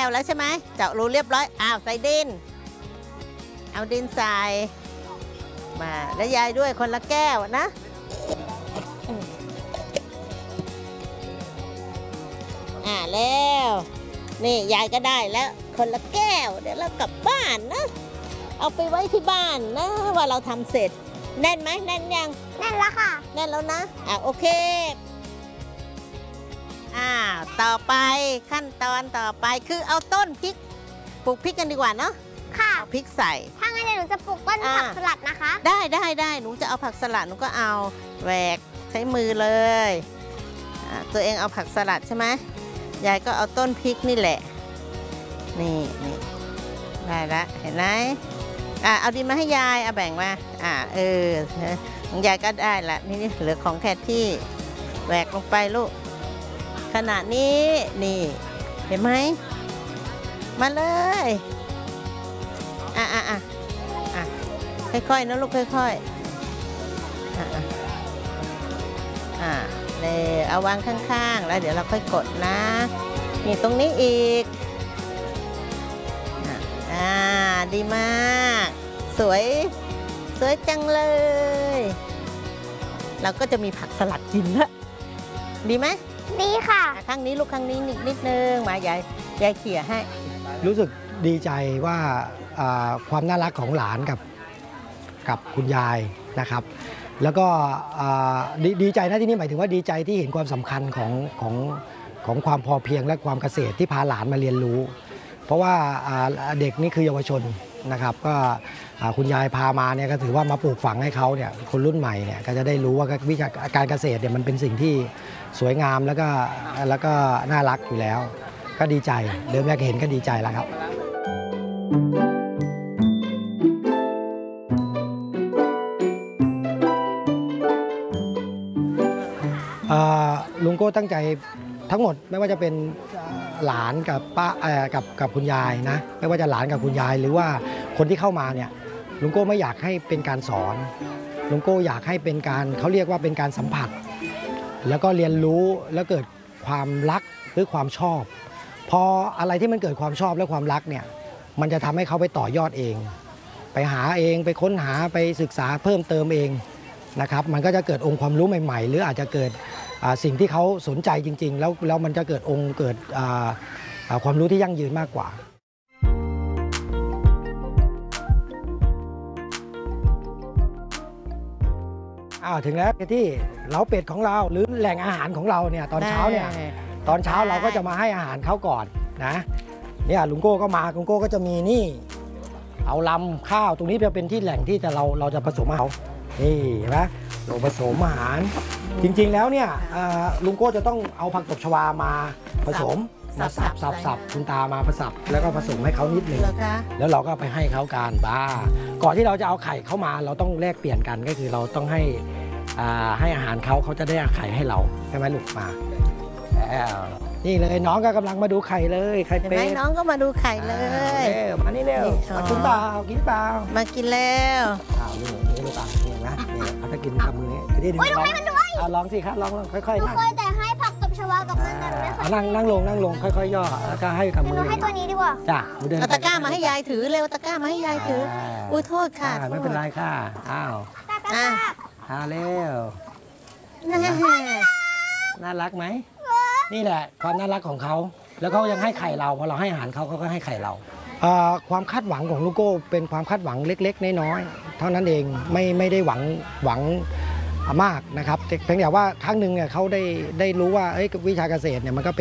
วแล้วใช่ไหมเจาะรูเรียบร้อยอ้าวใส่ดินเอาดินใส่มาแล้วยายด้วยคนละแก้วนะแล้วนี่ยายก็ได้แล้วคนละแก้วเดี๋ยวเรากลับบ้านนะเอาไปไว้ที่บ้านนะว่าเราทำเสร็จแน่นไหมแน่นยังแน่นแล้วค่ะแน่นแล้วนะโอเคต่อไปขั้นตอนต่อไปคือเอาต้นพริกปลูกพริกกันดีกว่าเนาะค่ะเอาพริกใส่ถ้างั้นหนูจะปลูกต้นผักสลัดนะคะได้หนูจะเอาผักสลัดหนูก็เอาแหวกใช้มือเลยตัวเองเอาผักสลัดใช่ไหมยายก็เอาต้นพริกนี่แหละนี่ได้ละเห็นไหมเอาดินมาให้ยายเอาแบ่งมาของยายก็ได้ละนี่เหลือของแค่ที่แหวกลงไปลูกขณะนี้นี่เห็นไหมมาเลยค่อยๆนะลูกค่อยๆเลยเอาวางข้างๆแล้วเดี๋ยวเราค่อยกดนะนี่ตรงนี้อีกดีมากสวยจังเลยเราก็จะมีผักสลัดกินแล้วดีไหมดีค่ะข้างนี้ลูกข้างนี้นิดนึงมายายเขี่ยให้รู้สึกดีใจว่าความน่ารักของหลานกับคุณยายนะครับแล้วก็ดีใจนะที่นี่หมายถึงว่าดีใจที่เห็นความสำคัญของความพอเพียงและความเกษตรที่พาหลานมาเรียนรู้เพราะว่าเด็กนี่คือเยาวชนนะครับก็คุณยายพามาเนี่ยก็ถือว่ามาปลูกฝังให้เขาเนี่ยคนรุ่นใหม่เนี่ยก็จะได้รู้ว่าวิชาการเกษตรเนี่ยมันเป็นสิ่งที่สวยงามแล้วก็น่ารักอยู่แล้วก็ดีใจเริ่มแรกเห็นก็ดีใจแล้วครับลุงโก้ตั้งใจทั้งหมดไม่ว่าจะเป็นหลานกับป้ากับคุณยายนะไม่ว่าจะหลานกับคุณยายหรือว่าคนที่เข้ามาเนี่ยลุงโก้ไม่อยากให้เป็นการสอนลุงโก้อยากให้เป็นการเขาเรียกว่าเป็นการสัมผัสแล้วก็เรียนรู้แล้วเกิดความรักหรือความชอบพออะไรที่มันเกิดความชอบและความรักเนี่ยมันจะทำให้เขาไปต่อยอดเองไปหาเองไปค้นหาไปศึกษาเพิ่มเติมเองนะครับมันก็จะเกิดองค์ความรู้ใหม่ๆหรืออาจจะเกิดสิ่งที่เขาสนใจจริงๆแล้วมันจะเกิดความรู้ที่ยั่งยืนมากกว่าถึงแล้วที่เล้าเป็ดของเราหรือแหล่งอาหารของเราเนี่ยตอนเช้าเราก็จะมาให้อาหารเขาก่อนนะเนี่ยลุงโก้ก็มาลุงโก้ก็จะมีนี่เอาลำข้าวตรงนี้จะเป็นที่แหล่งที่เราจะผสมเขานี่เห็นไหมเราผสมอาหารจริงๆแล้วเนี่ยลุงโก้จะต้องเอาผักตบชวามาผสมมาสับคุณตามาสับแล้วก็ผสมให้เขานิดหนึ่งแล้วเราก็ไปให้เขาการก่อนที่เราจะเอาไข่เข้ามาเราต้องแลกเปลี่ยนกันก็คือเราต้องให้อาหารเขาจะได้ไข่ให้เราใช่ไหมลูกมานี่เลยน้องก็กำลังมาดูไข่เลยไข่เป็ดน้องก็มาดูไข่เลยมานี่เร็วมากินเปล่ามากินแล้วนี่ลูกนี่นะนี่เขาจะกินกับมือนี่ดูให้มันด้วยลองสิครับลองค่อยๆนั่งเคยแต่ให้ผักตบชวากับมันนั่งลงค่อยๆย่อแล้วก็ให้กับมือให้ตัวนี้ดีกว่าจ้ะเอาตะกร้ามาให้ยายถือเร็วตะกร้ามาให้ยายถืออุ้ยโทษค่ะไม่เป็นไรค่ะเร็วน่ารักไหมนี่แหละความน่ารักของเขาแล้วเขายังให้ไข่เราพอเราให้อาหารเขาก็ให้ไข่เราความคาดหวังของลูกโก้เป็นความคาดหวังเล็กๆน้อยๆเท่านั้นเองไม่ได้หวังมากนะครับเพียงแต่ว่าครั้งหนึ่งเนี่ยเขาได้รู้ว่าวิชาเกษตรเนี่ยมันก็เป็น